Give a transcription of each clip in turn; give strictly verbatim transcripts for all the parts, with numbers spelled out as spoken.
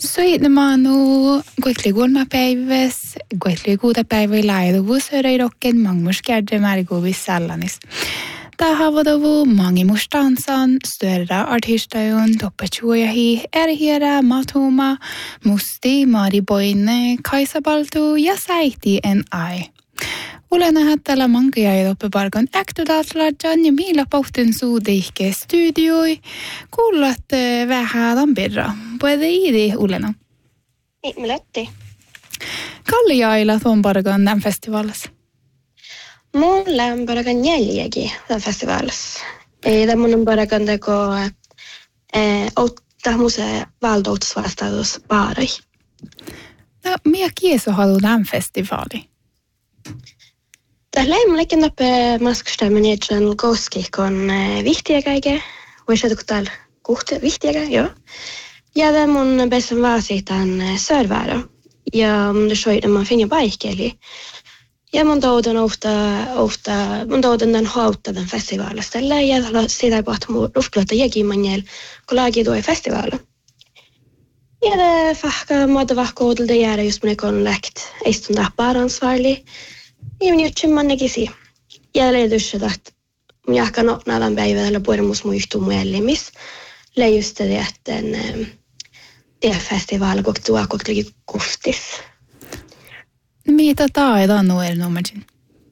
Suidnamaanu gweithligwr päiväs, gweithligwr päivä laiduvuus reidokken mangmuskärde märguvis sallanis. Tahavadovu mangimustansan, större artistajun, toppachujahi, erhiera, matuma, musti, mariboine, kaisabaltu ja saihti en ai. Ulena hättällä mankia oppiparkon äktödatlajan ja millä pohtin suudeihke studioi, kuulat vähän lampirra. Puede iidi Ulena? Ei, me lähti. Kalli jaila tuon parkon tämän festivaalissa? Mun lämmin parkon neljäkin tämän festivaalissa. Ei mun parkon teko ottaa musea valdoutusvastaus paarai. No, mikä kieso haluaa tämän festivaali? Tällä ei mullekin nappe maskustaminen, että on koski, kun vihtiäkäikä. Voisi että täällä kohta vihtiäkä, joo. Ja tämä mun bästa var sitan sörvära. Ja mun det sköjde man finner baikeli. Ja mun toudan ofta ofta mun toudan den hauta den festivalistella ja sitä kohta mun rufklata jäkin manjel kollagi då i festivalen. Ja det fahka mådde vahkoodel det göra just med kon lekt istun där ansvarlig. Ja men jag man negisi. Ja ledus att jag kan öppna den päivän eller både mus muistu muellimis. Le just det att den det festival går tuo kokli kuftis. Mitä taida nuori numerin?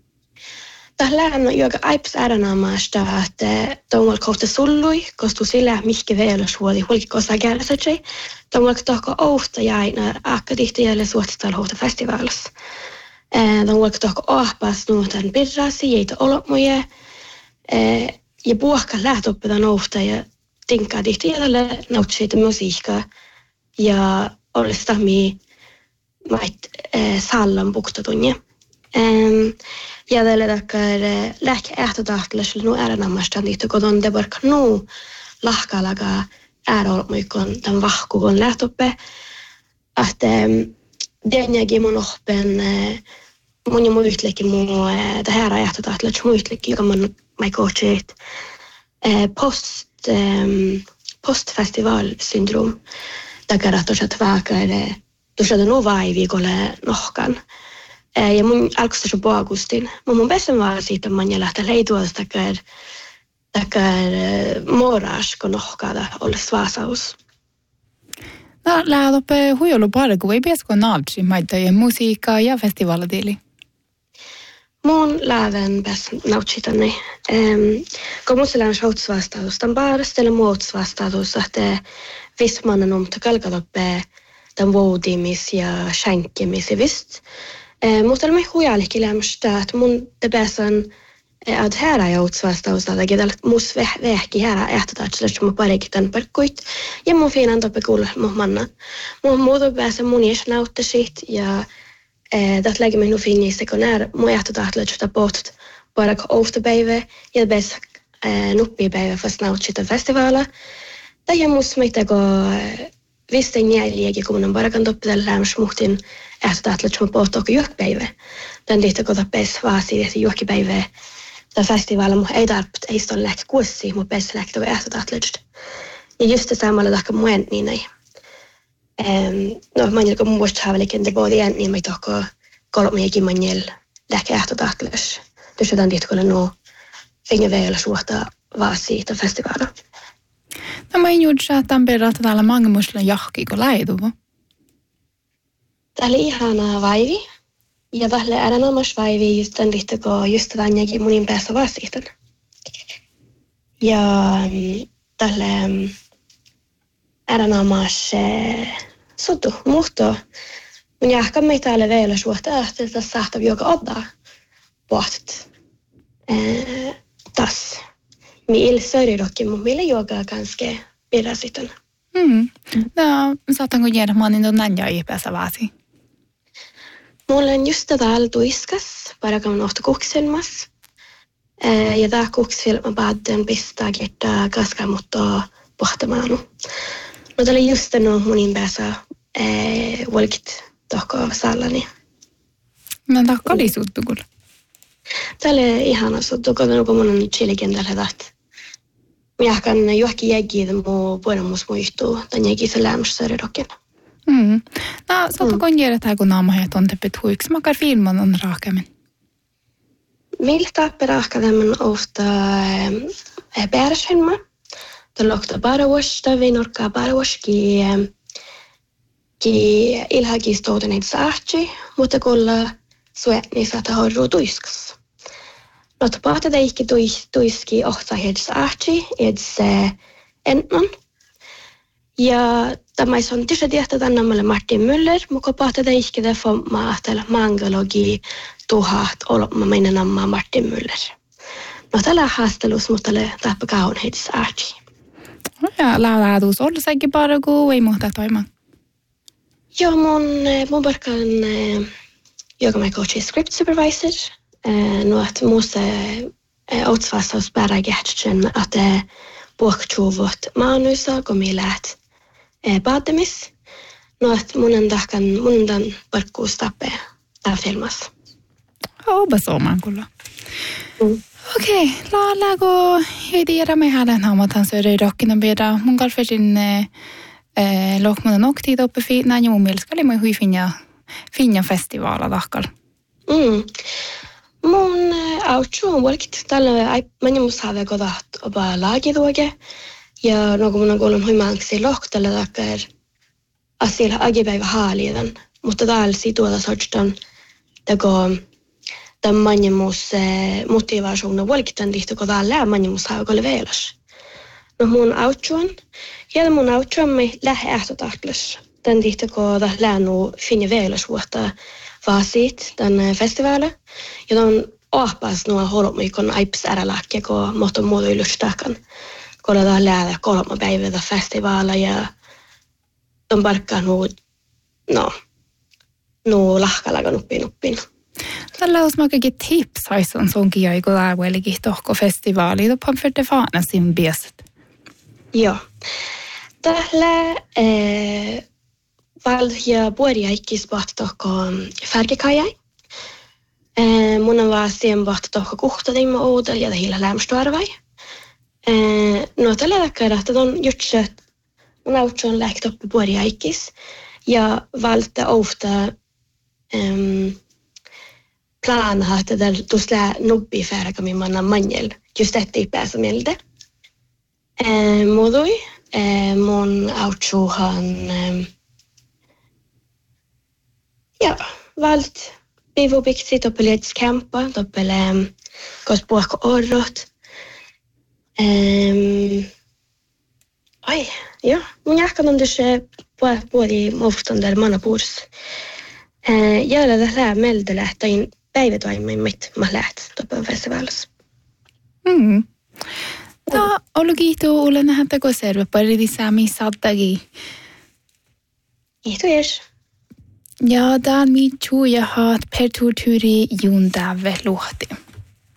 Tällä on joka aips ääranaamasta, että tuolla kohta sullui, koska sillä mikä vielä suoli hulkikossa kärsätsei. Tuolla kohta ohta jäinä akkadihtijalle suositella kohta festivaalissa. Tuolla kohta ahpas nuotan pirrasi, jäitä olotmuja. Ja puhka lähtoppetan ohta ja tinkkaa dihtijalle nautseita musiikkaa. Ja olisi tahmi mait sallan buktatunja. Ja tällä takkar lähkä ähtotahtle nu är namastan dit och de där kanu lahkalaga är all mycket den vahkon lähtoppe att den jag gemon oppen mun mun utleki mu det här ähtotahtle mu utleki jag man my coachet post postfestival syndrom takkar att jag tvakar tuossa no vaiviikolle nohkan. Ja mun alkuista se Augustin. Mun mun bästa var siitä man lähtä leituolta takkar takkar moras kun nohkada olla svasaus. No, lähdoppe huijolu parku ei piesko naltsi maita ja musiikkaa ja festivaladili. Mun läven bäst nautsitani. Ehm kun muselan shoutsvastaus tan bara ställa motsvastaus että vismannen om takalkaloppe den vårdimis ja skänkemis i visst. Eh, mutta olemme huijalikin lämstä, että mun det bäsan att här är jag utsvastaus att det är mus vähki här ähtä att släppa mun parikitan parkkuit ja mun finan toppe kuulla mun manna. Mun muuta bäsan mun ei nautta sit ja eh det lägger mig nu fin i sekundär mun ähtä att lägga bort bara ofta päivä ja bäs eh nuppi päivä fast nautchita festivala. Det är mus mitä go visst en jäljegi kommunen bara kan toppe tällä lämsmuhtin ähtä att lägga bort och juokpäivä. Den lite goda bäs vasi det juokpäivä. Det festivalen mun ei tarvitse ei stå läkt kuussi mun bäs läkt och ähtä att lägga. Ja just det samalla dakka mun niin nej. Ehm no man joku mun muista havelikin det både en niin mitä ko kolmekin manjel läkä ähtä att lägga. Det är den dit kolla no finge väl suota vasi det festivalen. No mä juuri tämän perään täällä mangemuslan jahki kun läiduva. Täällä ihana vaivi. Ja tälle är en annan vaivi just den lite på just den jag munin päässä vasitan. Ja tälle är en annan sotu muhto. Mun jahka mig täällä vielä suota että tässä saattaa joka odda pohtit. Eh tas. Mi ilsöri dock mun ville yoga ganska bra sitten. Mm. No, saatanko jäädä manin ton näin ja ihpeässä vasi? Mulla on just det där tuiskas, bara kan man ofta kokselmas. Eh, ja tää koksfilma baden pistää kertaa kaska mutta pohtamanu. No tällä just no munin päässä eh volkit tokko sallani. No takka oli suttu kyllä. Tällä ihana suttu, kun on mun chilikin tällä dat. Minä kan juokki jägiä mu puolella mus muistuu, tämän jägiä se lämmössä rocken. Mm. No, saatko konjera tai kun naamaja tontepet huiksi? Makar filman on raakemmin. Meillä tappaa raakemmin ofta bärshenma. Det luktar bara vårsta, vi norkar bara vårski ki ilhagi stoutuneet saatsi, mutta kolla suetni saata horru tuiskas. Låt paata teikki tuiski ohta hed saatsi, eds entnon. Ja tämä on tietysti tietää tänne Martin Müller, mutta paata teikki te fomma ahtella mangalogi tuhat olopma meidän namma Martin Müller. No tällä haastelus, mutta tällä tappa kauan hed saatsi. Ja laadus olla sekin bara kun ei muuta toimaan. Joo, mun, mun barkan joka mä coachi script supervisor. No että muussa outsvastaus bara gärtsen att puhkutuvut manusa kun mi läht bademis. No että mun endakan mun endan barkuus tappe tää filmas. Opas oman kyllä. Mm. Okei, okay, laalaako ei tiedä me hänen hammatan söydä rockina vielä. Mun kalfesin eh, lohmana nokti toppe fina ja mun mielestä oli moi hui finja finja festivaala lahkal. Mm. Mun outro on walkit tällä ai meni musave godat oba lagidoge ja no mun on kuulun hui manksi lohtalle takkar asilla agipäivä haalidan, mutta täällä situada sortstan tego tämän manjemus motivaationa valkitan tihti kun täällä manjemus haavakolle veelas. No mun outron, ja mun outron me lähe ähtotahtlus. Tän tihti kun täällä nu finne veelas vuotta vaasit tän festivaali. Ja ton ahpas nuo holmui kun aips ärälahke kun mohto muuta ylöstakan. Kun täällä kolma päivää festivaali ja ton parkkaa nu, no, nu lahkalagan uppin uppin. Tällä olisi mäkin tips haisun sonkin aiku alueellekin tohko festivaali. Tuopan fyrte faana sin biaset. Joo. Tällä eh, valja puoliaikkis pohti tohko färgekajai. Eh, mun on vaan siihen pohti tohko kuhtadimme oudel ja hillä lämstuarvai. Eh, no tällä takia, että on jutset mun autson lähti oppi puoliaikkis. Ja valta ofta um, plana att det då slä nubbi färga min manna manjel just detta i päässä mieltä. Eh modoi eh mon outro han eh, ja valt bivo biksit och pelets campa doppel eh kos puhko orrot. Eh ai ja mun jahkan on tässä puoli mofstandel manapurs. Eh jällä tällä meltä lähtain päivätoimiin mit mä läht toppen festivaalissa. Mm. Ta olu kiitu ulle nähdä kun serve pari lisäämi sattagi. Kiitos. Ja dan mi chuja hat perturturi jundave luhti.